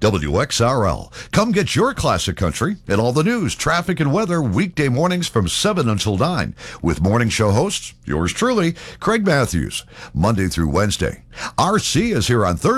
WXRL. Come get your classic country and all the news, traffic, and weather weekday mornings from 7 until 9 with morning show hosts, yours truly, Craig Matthews, Monday through Wednesday. RC is here on Thursday.